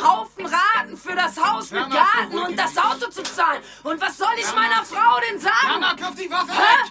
Haufen Raten für das Haus mit Garten und das Auto zu zahlen. Und was soll ich meiner Frau denn sagen? Mama, kauf die Waffe! Hä?